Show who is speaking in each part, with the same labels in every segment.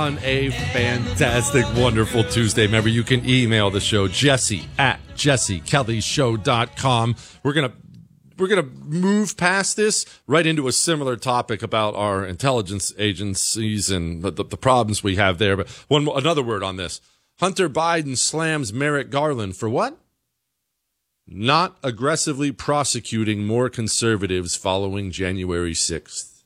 Speaker 1: on a fantastic, wonderful Tuesday. Remember, you can email the show, jesse@jessekellyshow.com. We're gonna move past this right into a similar topic about our intelligence agencies and the problems we have there. But another word on this. Hunter Biden slams Merrick Garland for what? Not aggressively prosecuting more conservatives following January 6th.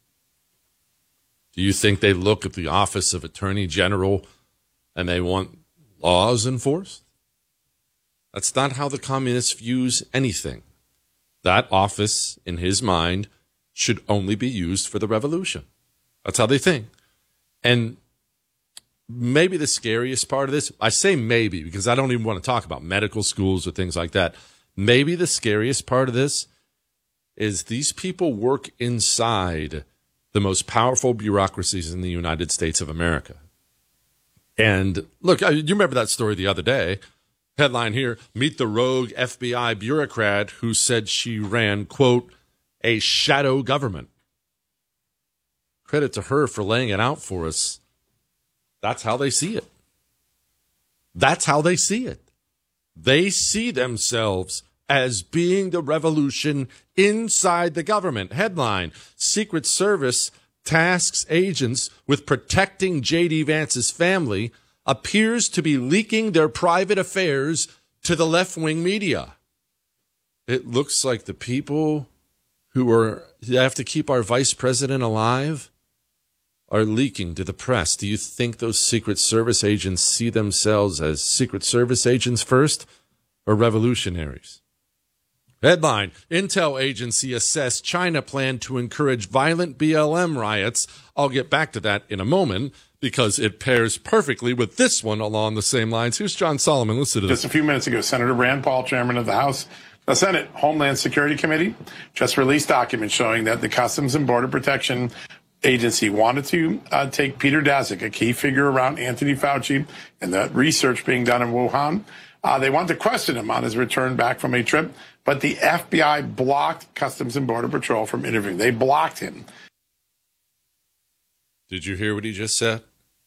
Speaker 1: Do you think they look at the office of Attorney General and they want laws enforced? That's not how the communists views anything. That office, in his mind, should only be used for the revolution. That's how they think. And maybe the scariest part of this, I say maybe because I don't even want to talk about medical schools or things like that. Maybe the scariest part of this is these people work inside the most powerful bureaucracies in the United States of America. And look, you remember that story the other day. Headline here, meet the rogue FBI bureaucrat who said she ran, quote, a shadow government. Credit to her for laying it out for us. That's how they see it. That's how they see it. They see themselves as being the revolution inside the government. Headline, Secret Service tasks agents with protecting J.D. Vance's family, appears to be leaking their private affairs to the left-wing media. It looks like the people who have to keep our vice president alive are leaking to the press. Do you think those Secret Service agents see themselves as Secret Service agents first or revolutionaries? Headline, Intel agency assessed China plan to encourage violent BLM riots. I'll get back to that in a moment because it pairs perfectly with this one along the same lines. Here's John Solomon. Listen to this.
Speaker 2: Just a few minutes ago, Senator Rand Paul, chairman of the Senate Homeland Security Committee, just released documents showing that the Customs and Border Protection Agency wanted to take Peter Daszak, a key figure around Anthony Fauci and the research being done in Wuhan. They wanted to question him on his return back from a trip, but the FBI blocked Customs and Border Patrol from interviewing. They blocked him.
Speaker 1: Did you hear what he just said?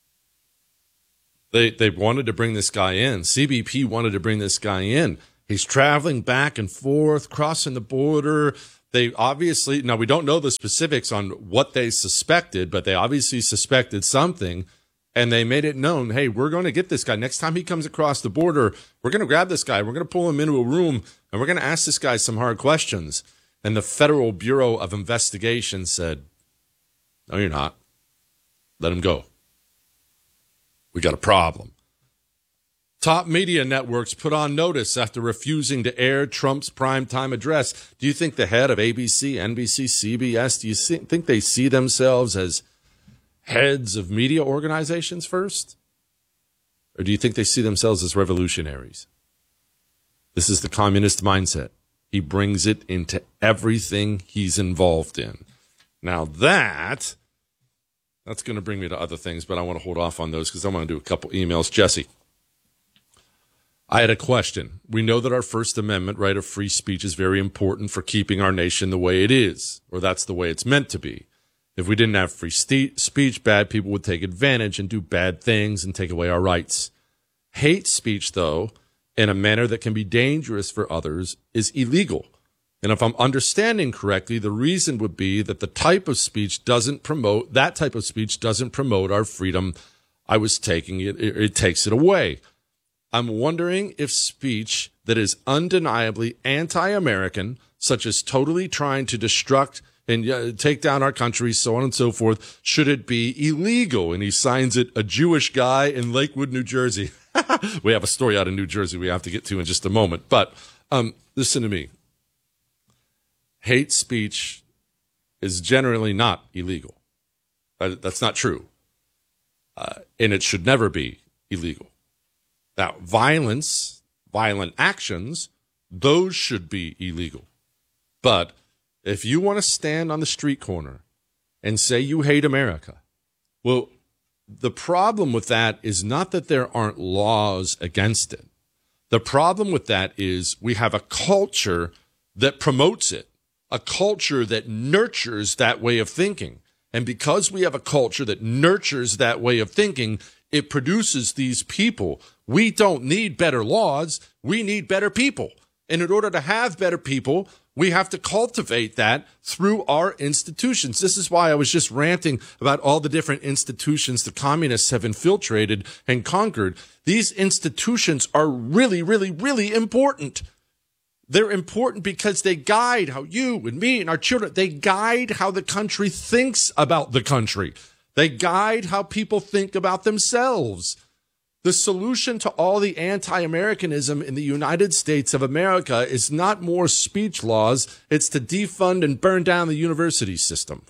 Speaker 1: They wanted to bring this guy in. CBP wanted to bring this guy in. He's traveling back and forth, crossing the border. They obviously, now we don't know the specifics on what they suspected, but they obviously suspected something. And they made it known, hey, we're going to get this guy. Next time he comes across the border, we're going to grab this guy. We're going to pull him into a room, and we're going to ask this guy some hard questions. And the Federal Bureau of Investigation said, no, you're not. Let him go. We got a problem. Top media networks put on notice after refusing to air Trump's primetime address. Do you think the head of ABC, NBC, CBS, do you think they see themselves as heads of media organizations first? Or do you think they see themselves as revolutionaries? This is the communist mindset. He brings it into everything he's involved in. Now that's going to bring me to other things, but I want to hold off on those because I want to do a couple emails. Jesse, I had a question. We know that our First Amendment right of free speech is very important for keeping our nation the way it is, or that's the way it's meant to be. If we didn't have free speech, bad people would take advantage and do bad things and take away our rights. Hate speech, though, in a manner that can be dangerous for others, is illegal. And if I'm understanding correctly, the reason would be that that type of speech doesn't promote our freedom. I was taking it. It takes it away. I'm wondering if speech that is undeniably anti-American, such as totally trying to destruct and take down our country, so on and so forth, should it be illegal? And he signs it, a Jewish guy in Lakewood, New Jersey. We have a story out of New Jersey we have to get to in just a moment. But listen to me. Hate speech is generally not illegal. That's not true. And it should never be illegal. Now, violent actions, those should be illegal. But if you want to stand on the street corner and say you hate America, well, the problem with that is not that there aren't laws against it. The problem with that is we have a culture that promotes it, a culture that nurtures that way of thinking. And because we have a culture that nurtures that way of thinking, it produces these people. We don't need better laws. We need better people. And in order to have better people, we have to cultivate that through our institutions. This is why I was just ranting about all the different institutions the communists have infiltrated and conquered. These institutions are really, really, really important. They're important because they guide how you and me and our children, they guide how the country thinks about the country. They guide how people think about themselves. The solution to all the anti-Americanism in the United States of America is not more speech laws. It's to defund and burn down the university system.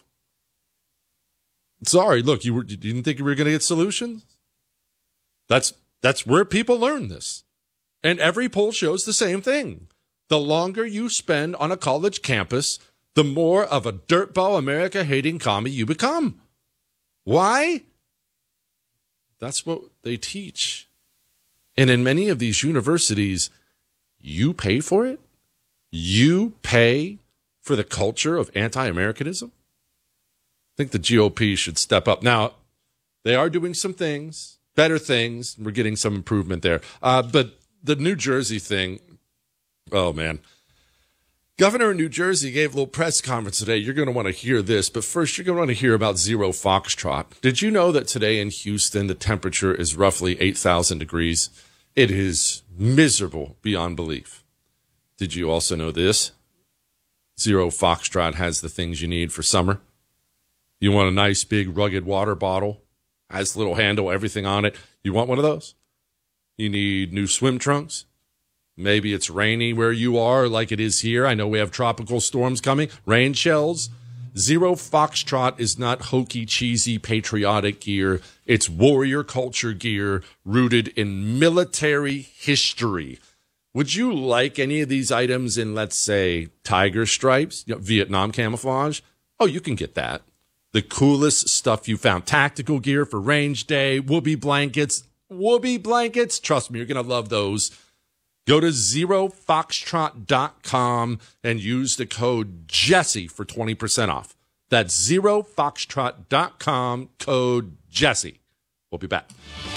Speaker 1: Sorry, look, you didn't think you were going to get solutions? That's where people learn this. And every poll shows the same thing. The longer you spend on a college campus, the more of a dirtball America-hating commie you become. Why? That's what they teach. And in many of these universities, you pay for it? You pay for the culture of anti-Americanism? I think the GOP should step up. Now, they are doing some things, better things. We're getting some improvement there. But the New Jersey thing, oh, man. Governor of New Jersey gave a little press conference today. You're going to want to hear this, but first you're going to want to hear about Zero Foxtrot. Did you know that today in Houston, the temperature is roughly 8,000 degrees? It is miserable beyond belief. Did you also know this? Zero Foxtrot has the things you need for summer. You want a nice, big, rugged water bottle, has a little handle, everything on it. You want one of those? You need new swim trunks. Maybe it's rainy where you are like it is here. I know we have tropical storms coming. Rain shells. Zero Foxtrot is not hokey, cheesy, patriotic gear. It's warrior culture gear rooted in military history. Would you like any of these items in, let's say, tiger stripes, Vietnam camouflage? Oh, you can get that. The coolest stuff you found. Tactical gear for range day, whoopee blankets. Trust me, you're going to love those. Go to zerofoxtrot.com and use the code Jesse for 20% off. That's zerofoxtrot.com, code Jesse. We'll be back.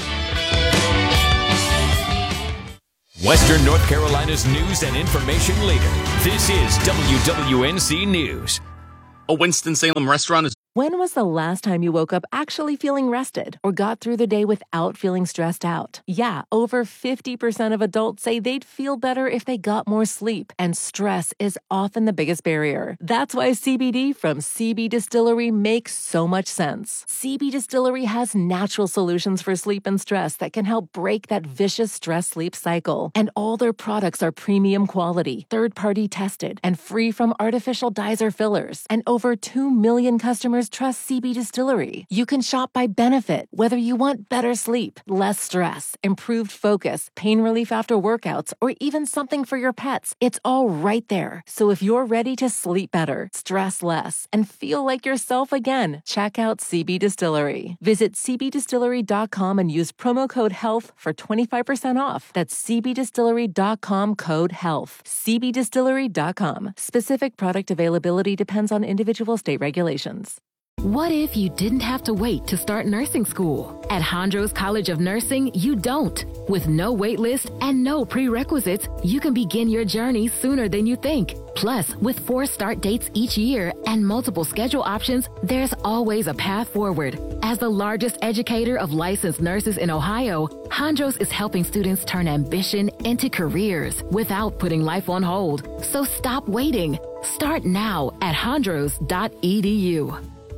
Speaker 3: Western North Carolina's news and information leader. This is WWNC News.
Speaker 4: A Winston-Salem restaurant is...
Speaker 5: When was the last time you woke up actually feeling rested or got through the day without feeling stressed out? Yeah, over 50% of adults say they'd feel better if they got more sleep, and stress is often the biggest barrier. That's why CBD from CB Distillery makes so much sense. CB Distillery has natural solutions for sleep and stress that can help break that vicious stress-sleep cycle. And all their products are premium quality, third-party tested, and free from artificial dyes or fillers. And over 2 million customers trust CB Distillery. You can shop by benefit, whether you want better sleep, less stress, improved focus, pain relief after workouts, or even something for your pets. It's all right there. So if you're ready to sleep better, stress less, and feel like yourself again, check out CB Distillery. Visit cbdistillery.com and use promo code HEALTH for 25% off. That's cbdistillery.com, code HEALTH. cbdistillery.com. Specific product availability depends on individual state regulations.
Speaker 6: What if you didn't have to wait to start nursing school? At Hondros College of Nursing, you don't. With no wait list and no prerequisites, you can begin your journey sooner than you think. Plus, with 4 start dates each year and multiple schedule options, there's always a path forward. As the largest educator of licensed nurses in Ohio, Hondros is helping students turn ambition into careers without putting life on hold. So stop waiting. Start now at hondros.edu.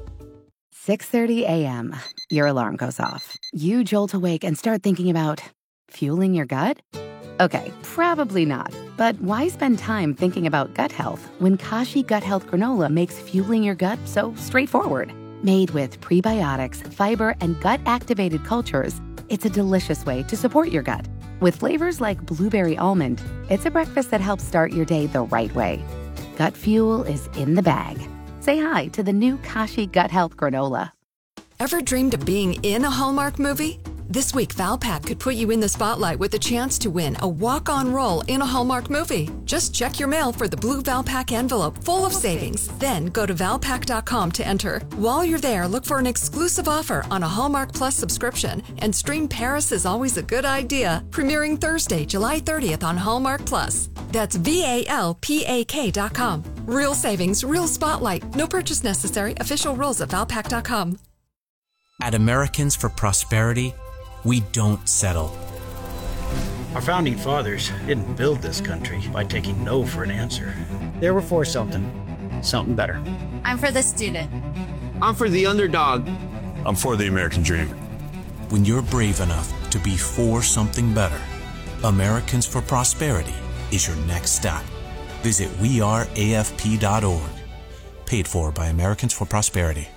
Speaker 7: 6:30 a.m. Your alarm goes off. You jolt awake and start thinking about fueling your gut? Okay, probably not. But why spend time thinking about gut health when Kashi Gut Health Granola makes fueling your gut so straightforward? Made with prebiotics, fiber, and gut-activated cultures, it's a delicious way to support your gut. With flavors like blueberry almond, it's a breakfast that helps start your day the right way. Gut fuel is in the bag. Say hi to the new Kashi Gut Health Granola.
Speaker 8: Ever dreamed of being in a Hallmark movie? This week, Valpak could put you in the spotlight with a chance to win a walk-on role in a Hallmark movie. Just check your mail for the blue Valpak envelope full of savings. Then go to Valpak.com to enter. While you're there, look for an exclusive offer on a Hallmark Plus subscription and stream Paris is Always a Good Idea, premiering Thursday, July 30th on Hallmark Plus. That's VALPAK.com. Real savings, real spotlight. No purchase necessary. Official rules at Valpak.com.
Speaker 9: At Americans for Prosperity, we don't settle.
Speaker 10: Our founding fathers didn't build this country by taking no for an answer. They were for something better.
Speaker 11: I'm for the student.
Speaker 12: I'm for the underdog.
Speaker 13: I'm for the American dream.
Speaker 9: When you're brave enough to be for something better, Americans for Prosperity is your next stop. Visit weareafp.org. Paid for by Americans for Prosperity.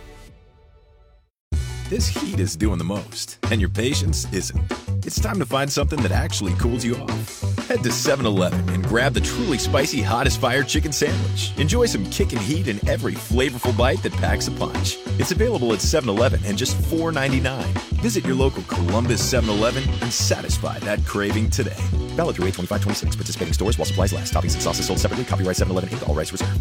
Speaker 14: This heat is doing the most, and your patience isn't. It's time to find something that actually cools you off. Head to 7-Eleven and grab the truly spicy Hottest Fire Chicken Sandwich. Enjoy some kickin' heat in every flavorful bite that packs a punch. It's available at 7-Eleven and just $4.99. Visit your local Columbus 7-Eleven and satisfy that craving today. Valid through 8/25/26. Participating stores while supplies last. Toppings and sauces sold separately. Copyright 7-Eleven Inc. All rights reserved.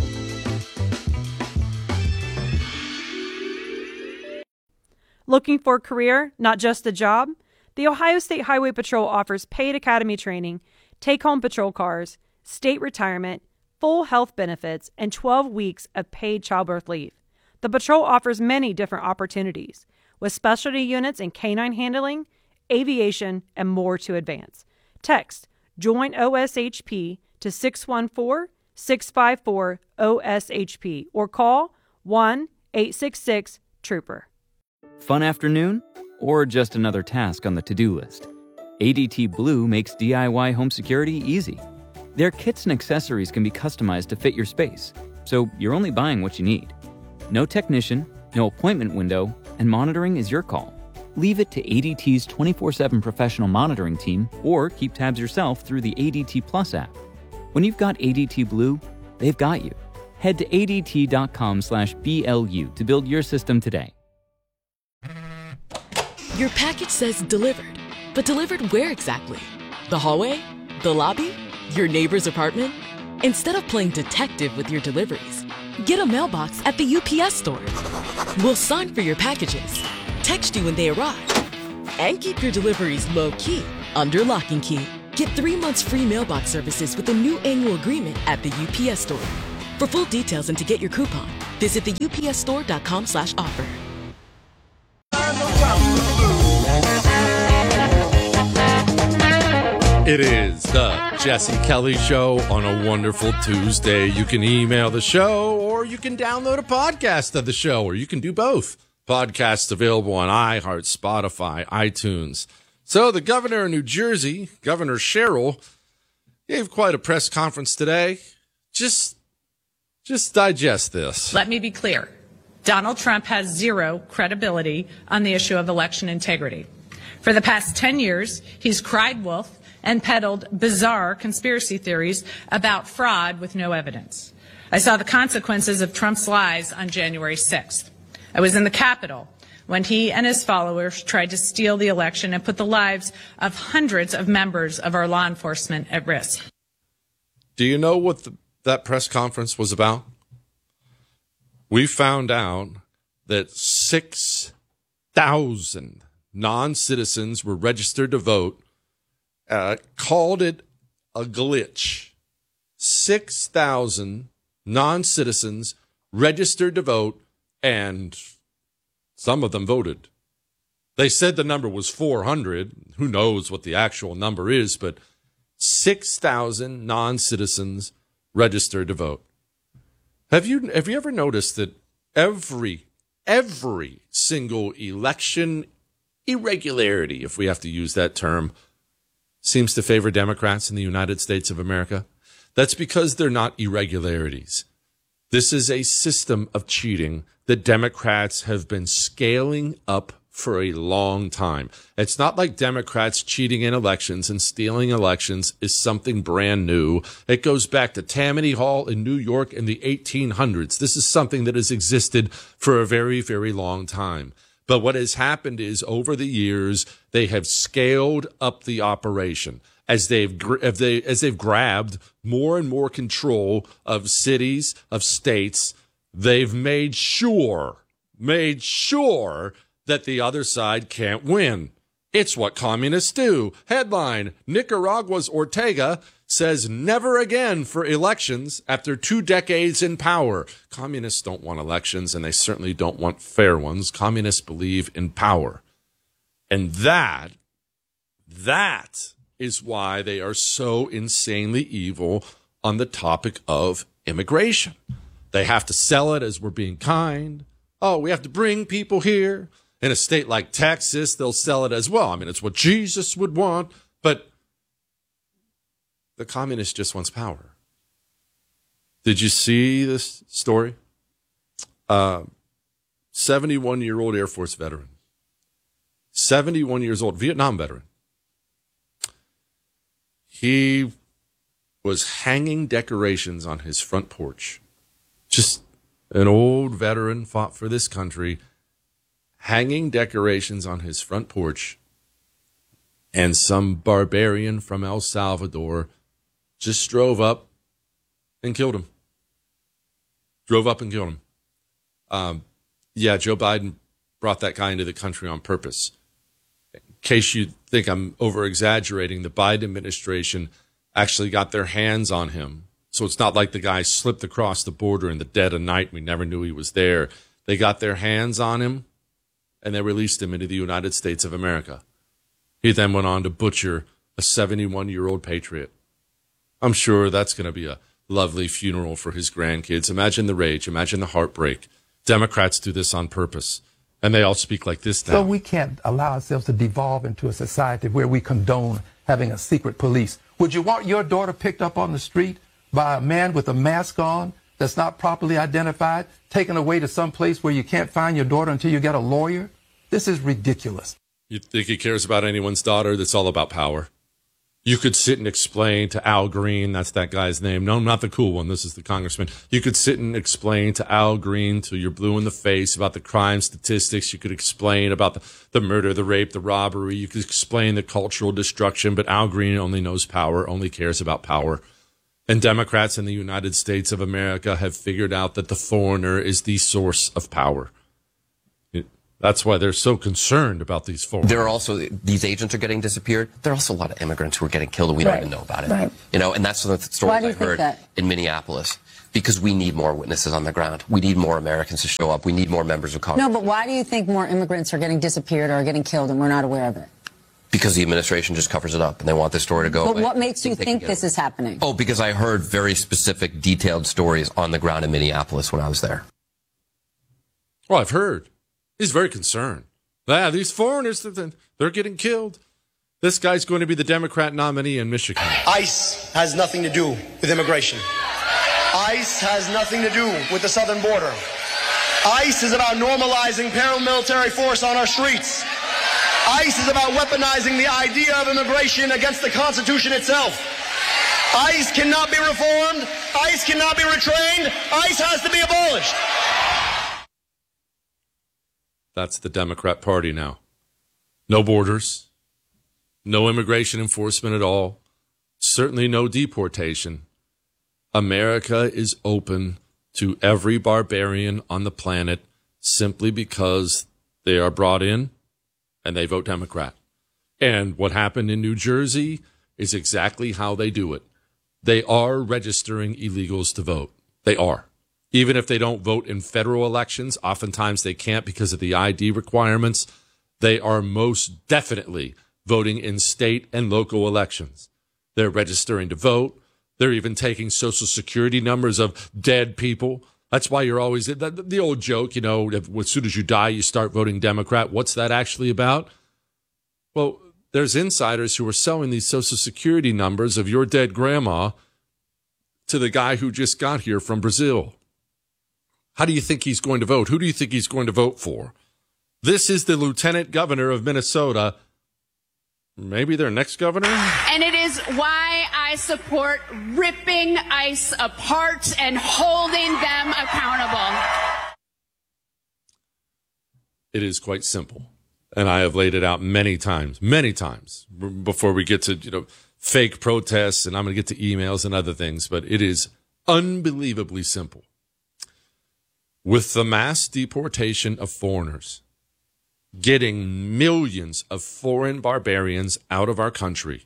Speaker 15: Looking for a career, not just a job? The Ohio State Highway Patrol offers paid academy training, take-home patrol cars, state retirement, full health benefits, and 12 weeks of paid childbirth leave. The patrol offers many different opportunities, with specialty units in canine handling, aviation, and more to advance. Text JOIN OSHP to 614-654-OSHP or call 1-866-TROOPER.
Speaker 16: Fun afternoon? Or just another task on the to-do list? ADT Blue makes DIY home security easy. Their kits and accessories can be customized to fit your space, so you're only buying what you need. No technician, no appointment window, and monitoring is your call. Leave it to ADT's 24/7 professional monitoring team or keep tabs yourself through the ADT Plus app. When you've got ADT Blue, they've got you. Head to ADT.com/BLU to build your system today.
Speaker 17: Your package says delivered, but delivered where exactly? The hallway? The lobby? Your neighbor's apartment? Instead of playing detective with your deliveries, get a mailbox at the UPS store. We'll sign for your packages, text you when they arrive, and keep your deliveries low-key under lock and key. Get 3 months free mailbox services with a new annual agreement at the UPS store. For full details and to get your coupon, visit the upsstore.com/offer.
Speaker 1: It is the Jesse Kelly Show on a wonderful Tuesday. You can email the show, or you can download a podcast of the show, or you can do both. Podcasts available on iHeart, Spotify, iTunes. So the governor of New Jersey, Governor Sherrill, gave quite a press conference today. Just digest this.
Speaker 18: Let me be clear. Donald Trump has zero credibility on the issue of election integrity. For the past 10 years, he's cried wolf and peddled bizarre conspiracy theories about fraud with no evidence. I saw the consequences of Trump's lies on January 6th. I was in the Capitol when he and his followers tried to steal the election and put the lives of hundreds of members of our law enforcement at risk.
Speaker 1: Do you know what that press conference was about? We found out that 6,000 non-citizens were registered to vote. Called it a glitch. 6,000 non-citizens registered to vote, and some of them voted. They said the number was 400. Who knows what the actual number is, but 6,000 non-citizens registered to vote. Have you ever noticed that every single election irregularity, if we have to use that term, seems to favor Democrats in the United States of America? That's because they're not irregularities. This is a system of cheating that Democrats have been scaling up for a long time. It's not like Democrats cheating in elections and stealing elections is something brand new. It goes back to Tammany Hall in New York in the 1800s. This is something that has existed for a very, very long time. But what has happened is over the years, they have scaled up the operation as they've grabbed more and more control of cities, of states. They've made sure that the other side can't win. It's what communists do. Headline, Nicaragua's Ortega says never again for elections after 2 decades in power. Communists don't want elections, and they certainly don't want fair ones. Communists believe in power. And that is why they are so insanely evil on the topic of immigration. They have to sell it as we're being kind. Oh, we have to bring people here. In a state like Texas, they'll sell it as well. I mean, it's what Jesus would want, but the communist just wants power. Did you see this story? 71-year-old Air Force veteran. 71 years old, Vietnam veteran. He was hanging decorations on his front porch. Just an old veteran, fought for this country, hanging decorations on his front porch, and some barbarian from El Salvador just drove up and killed him. Joe Biden brought that guy into the country on purpose. In case you think I'm over-exaggerating, the Biden administration actually got their hands on him. So it's not like the guy slipped across the border in the dead of night. We never knew he was there. They got their hands on him, and they released him into the United States of America. He then went on to butcher a 71-year-old patriot. I'm sure that's going to be a lovely funeral for his grandkids. Imagine the rage. Imagine the heartbreak. Democrats do this on purpose, and they all speak like this now.
Speaker 11: So we can't allow ourselves to devolve into a society where we condone having a secret police. Would you want your daughter picked up on the street by a man with a mask on that's not properly identified, taken away to some place where you can't find your daughter until you get a lawyer? This is ridiculous.
Speaker 1: You think he cares about anyone's daughter? That's all about power. You could sit and explain to Al Green, that's that guy's name. No, not the cool one. This is the congressman. You could sit and explain to Al Green till you're blue in the face about the crime statistics. You could explain about the murder, the rape, the robbery. You could explain the cultural destruction. But Al Green only knows power, only cares about power. And Democrats in the United States of America have figured out that the foreigner is the source of power. That's why they're so concerned about these foreigners.
Speaker 19: There are also, these agents are getting disappeared. There are also a lot of immigrants who are getting killed and we don't even know about it.
Speaker 20: Right.
Speaker 19: You know, and that's the stories I heard in Minneapolis. Because we need more witnesses on the ground. We need more Americans to show up. We need more members of Congress.
Speaker 20: No, but why do you think more immigrants are getting disappeared or are getting killed and we're not aware of it?
Speaker 19: Because the administration just covers it up and they want this story to go away.
Speaker 20: But what makes you think this is happening?
Speaker 19: Oh, because I heard very specific, detailed stories on the ground in Minneapolis when I was there.
Speaker 1: Well, I've heard. He's very concerned. Yeah, these foreigners, they're getting killed. This guy's going to be the Democrat nominee in Michigan.
Speaker 21: ICE has nothing to do with immigration. ICE has nothing to do with the southern border. ICE is about normalizing paramilitary force on our streets. ICE is about weaponizing the idea of immigration against the Constitution itself. ICE cannot be reformed. ICE cannot be retrained. ICE has to be abolished.
Speaker 1: That's the Democrat Party now. No borders, no immigration enforcement at all, certainly no deportation. America is open to every barbarian on the planet simply because they are brought in and they vote Democrat. And what happened in New Jersey is exactly how they do it. They are registering illegals to vote. They are. Even if they don't vote in federal elections, oftentimes they can't because of the ID requirements. They are most definitely voting in state and local elections. They're registering to vote. They're even taking Social Security numbers of dead people. That's why you're always, the old joke, you know, as soon as you die, you start voting Democrat. What's that actually about? Well, there's insiders who are selling these Social Security numbers of your dead grandma to the guy who just got here from Brazil. How do you think he's going to vote? Who do you think he's going to vote for? This is the lieutenant governor of Minnesota. Maybe their next governor?
Speaker 22: And it is why I support ripping ICE apart and holding them accountable.
Speaker 1: It is quite simple. And I have laid it out many times, before we get to, fake protests, and I'm going to get to emails and other things, but it is unbelievably simple. With the mass deportation of foreigners, getting millions of foreign barbarians out of our country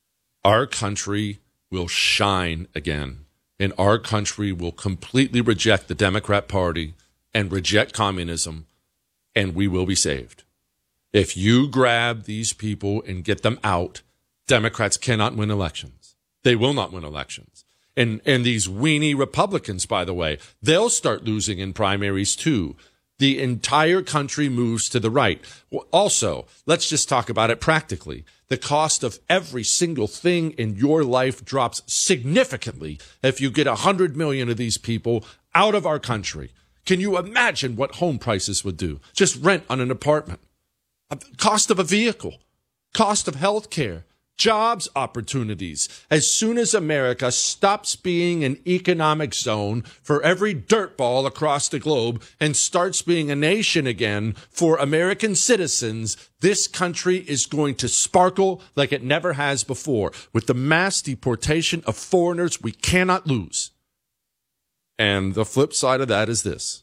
Speaker 1: will shine again, and our country will completely reject the Democrat Party and reject communism, and we will be saved. If you grab these people and get them out, Democrats cannot win elections. They will not win elections. And these weenie Republicans, by the way, they'll start losing in primaries too. The entire country moves to the right. Also, let's just talk about it practically. The cost of every single thing in your life drops significantly if you get 100 million of these people out of our country. Can you imagine what home prices would do? Just rent on an apartment. Cost of a vehicle. Cost of health care. Jobs opportunities. As soon as America stops being an economic zone for every dirtball across the globe and starts being a nation again for American citizens, this country is going to sparkle like it never has before. With the mass deportation of foreigners, we cannot lose. And the flip side of that is this.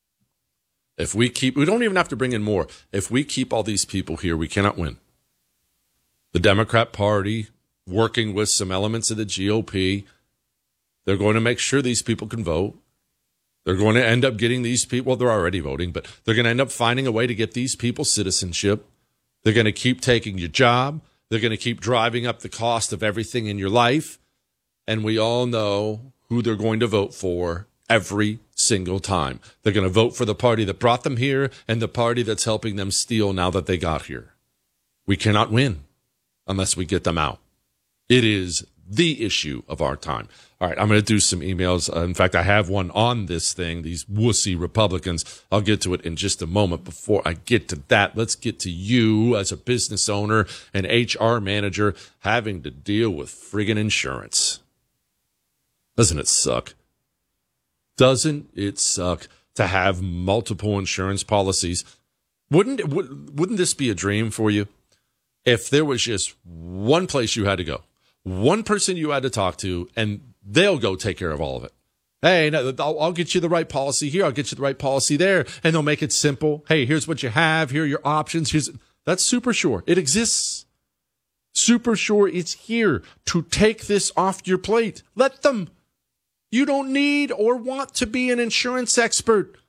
Speaker 1: We don't even have to bring in more. If we keep all these people here, we cannot win. The Democrat Party, working with some elements of the GOP, they're going to make sure these people can vote. They're going to end up getting these people, well, they're already voting, but they're going to end up finding a way to get these people citizenship. They're going to keep taking your job. They're going to keep driving up the cost of everything in your life. And we all know who they're going to vote for every single time. They're going to vote for the party that brought them here and the party that's helping them steal now that they got here. We cannot win unless we get them out. It is the issue of our time. All right, I'm going to do some emails. In fact, I have one on this thing, these wussy Republicans. I'll get to it in just a moment. Before I get to that, let's get to you as a business owner and HR manager having to deal with friggin' insurance. Doesn't it suck? Doesn't it suck to have multiple insurance policies? Wouldn't this be a dream for you? If there was just one place you had to go, one person you had to talk to, and they'll go take care of all of it. Hey, I'll get you the right policy here. I'll get you the right policy there. And they'll make it simple. Hey, here's what you have. Here are your options. That's Super Sure. It exists. Super Sure is here to take this off your plate. Let them. You don't need or want to be an insurance expert.